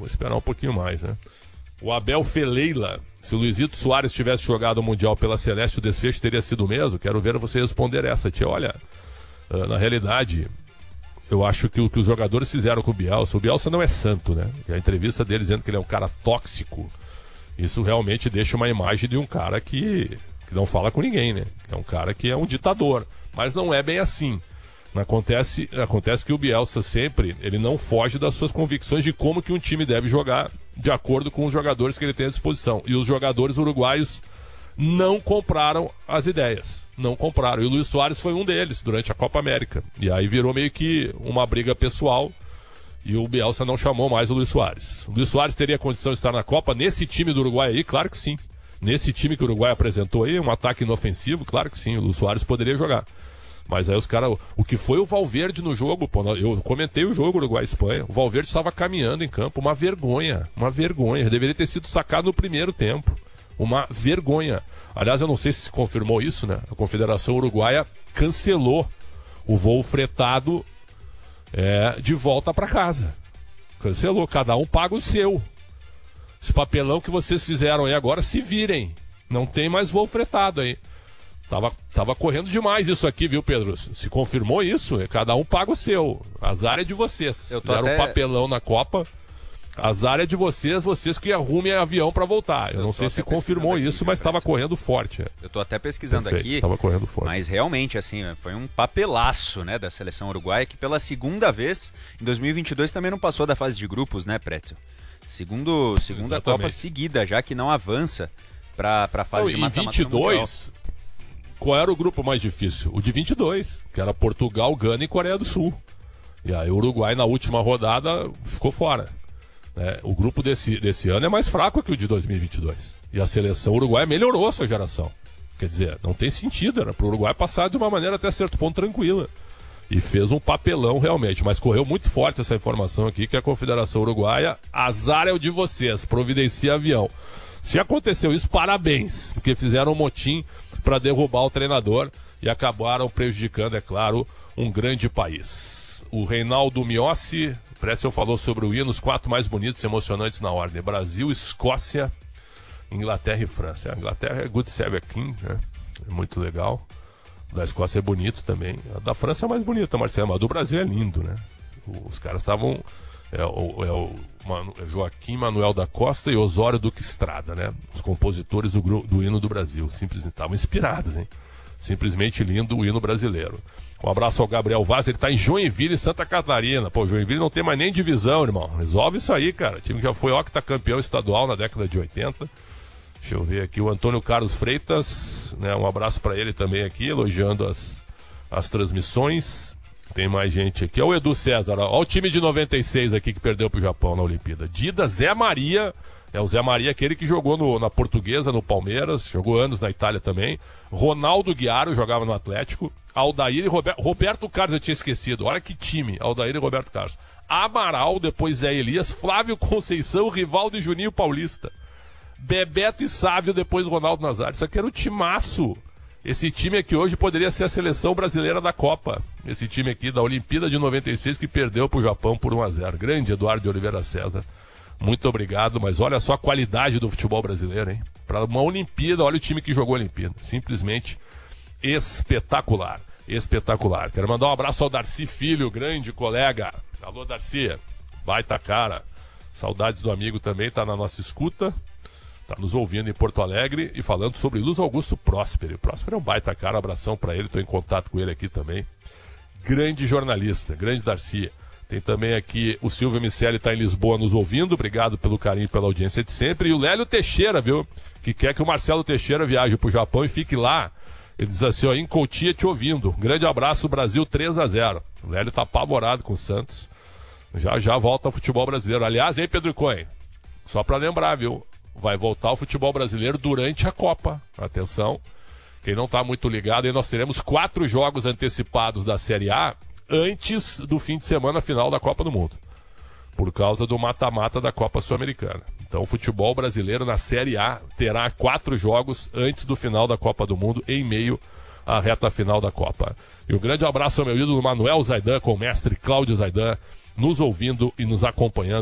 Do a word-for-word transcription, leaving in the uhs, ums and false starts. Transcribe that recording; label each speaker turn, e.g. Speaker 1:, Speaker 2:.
Speaker 1: Vou esperar um pouquinho mais, né? O Abel Feleila, se o Luizito Soares tivesse jogado o Mundial pela Celeste, o desfecho teria sido o mesmo? Quero ver você responder essa, tia. Olha, na realidade, eu acho que o que os jogadores fizeram com o Bielsa, o Bielsa não é santo, né? E a entrevista dele dizendo que ele é um cara tóxico, isso realmente deixa uma imagem de um cara que, que não fala com ninguém, né? É um cara que é um ditador, mas não é bem assim. Acontece, acontece que o Bielsa sempre, ele não foge das suas convicções de como que um time deve jogar de acordo com os jogadores que ele tem à disposição. E os jogadores uruguaios não compraram as ideias, não compraram. E o Luis Soares foi um deles durante a Copa América. E aí virou meio que uma briga pessoal e o Bielsa não chamou mais o Luis Soares. O Luis Soares teria condição de estar na Copa nesse time do Uruguai aí? Claro que sim. Nesse time que o Uruguai apresentou aí, um ataque inofensivo, claro que sim, o Luis Soares poderia jogar. Mas aí os caras, o que foi o Valverde no jogo, pô, eu comentei o jogo Uruguai-Espanha, o Valverde estava caminhando em campo, uma vergonha, uma vergonha, deveria ter sido sacado no primeiro tempo, uma vergonha. Aliás, eu não sei se se confirmou isso, né? A Confederação Uruguaia cancelou o voo fretado é, de volta para casa, cancelou, cada um paga o seu. Esse papelão que vocês fizeram aí agora, se virem, não tem mais voo fretado aí. Tava, tava correndo demais isso aqui, viu, Pedro? Se confirmou isso, cada um paga o seu. Azar é de vocês. Deram até... um papelão na Copa. Azar é de vocês, vocês que arrumem avião para voltar. Eu, eu não sei se confirmou aqui, isso, mas estava correndo forte.
Speaker 2: Eu tô até pesquisando Perfeito, aqui.
Speaker 1: Tava correndo forte.
Speaker 2: Mas realmente, assim, foi um papelaço, né, da seleção uruguaia, que pela segunda vez, em dois mil e vinte e dois, também não passou da fase de grupos, né, Pretzel? Segundo, segunda Exatamente. Copa seguida, já que não avança para a fase
Speaker 1: não,
Speaker 2: de mata-mata.
Speaker 1: Em vinte e dois... Qual era o grupo mais difícil? O de vinte e dois, que era Portugal, Gana e Coreia do Sul. E aí o Uruguai na última rodada ficou fora. É, o grupo desse, desse ano é mais fraco que o de dois mil e vinte e dois. E a seleção uruguaia melhorou a sua geração. Quer dizer, não tem sentido, era para o Uruguai passar de uma maneira até certo ponto tranquila. E fez um papelão realmente, mas correu muito forte essa informação aqui, que a Confederação Uruguaia, azar é o de vocês, providencia avião. Se aconteceu isso, parabéns, porque fizeram um motim para derrubar o treinador e acabaram prejudicando, é claro, um grande país. O Reinaldo Miossi, Pretzel falou sobre o hino, os quatro mais bonitos e emocionantes na ordem: Brasil, Escócia, Inglaterra e França. A Inglaterra é Good Save a King, né? É muito legal. O da Escócia é bonito também. A da França é mais bonita, Marcelo, mas a do Brasil é lindo, né? Os caras estavam... É o, é o Manu, é Joaquim Manuel da Costa e Osório Duque Estrada, né? Os compositores do, do hino do Brasil. Simplesmente estavam inspirados, hein? Simplesmente lindo o hino brasileiro. Um abraço ao Gabriel Vaz, ele tá em Joinville, Santa Catarina. Pô, Joinville não tem mais nem divisão, irmão. Resolve isso aí, cara. O time que já foi octacampeão estadual na década de oitenta. Deixa eu ver aqui o Antônio Carlos Freitas, né? Um abraço para ele também aqui, elogiando as, as transmissões. Tem mais gente aqui. Olha o Edu César. Olha o time de noventa e seis aqui que perdeu pro Japão na Olimpíada. Dida, Zé Maria. É o Zé Maria, aquele que jogou no, na Portuguesa, no Palmeiras. Jogou anos na Itália também. Ronaldo Guiaro jogava no Atlético. Aldair e Roberto. Roberto Carlos eu tinha esquecido. Olha que time. Aldair e Roberto Carlos. Amaral, depois Zé Elias. Flávio Conceição, Rivaldo e Juninho Paulista. Bebeto e Sávio, depois Ronaldo Nazário. Isso aqui era o timaço. Esse time aqui hoje poderia ser a seleção brasileira da Copa. Esse time aqui da Olimpíada de noventa e seis que perdeu para o Japão por um a zero. Grande Eduardo de Oliveira César. Muito obrigado, mas olha só a qualidade do futebol brasileiro, hein? Para uma Olimpíada, olha o time que jogou a Olimpíada. Simplesmente espetacular. Espetacular. Quero mandar um abraço ao Darcy Filho, grande colega. Alô, Darcy. Baita cara. Saudades do amigo também, tá na nossa escuta. Tá nos ouvindo em Porto Alegre e falando sobre Luiz Augusto Próspero. O Próspero é um baita cara, abração pra ele, tô em contato com ele aqui também. Grande jornalista, grande Darcy. Tem também aqui o Silvio Micelli, tá em Lisboa nos ouvindo, obrigado pelo carinho e pela audiência de sempre. E o Lélio Teixeira, viu, que quer que o Marcelo Teixeira viaje pro Japão e fique lá. Ele diz assim, ó, em Cotia te ouvindo. Grande abraço, Brasil três a zero. O Lélio tá apavorado com o Santos. Já já volta ao futebol brasileiro. Aliás, hein, Pedro Cohen? Só pra lembrar, viu? Vai voltar o futebol brasileiro durante a Copa. Atenção, quem não está muito ligado, aí nós teremos quatro jogos antecipados da Série A antes do fim de semana final da Copa do Mundo, por causa do mata-mata da Copa Sul-Americana. Então o futebol brasileiro na Série A terá quatro jogos antes do final da Copa do Mundo, em meio à reta final da Copa. E um grande abraço ao meu ídolo Manuel Zaidan, com o mestre Cláudio Zaidan, nos ouvindo e nos acompanhando